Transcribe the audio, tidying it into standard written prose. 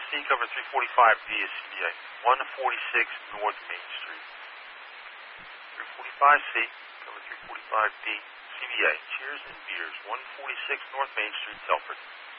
C, cover 345D is CBA. 146 North Main Street. 345C, cover 345D, CBA. Cheers and beers. 146 North Main Street, Telford.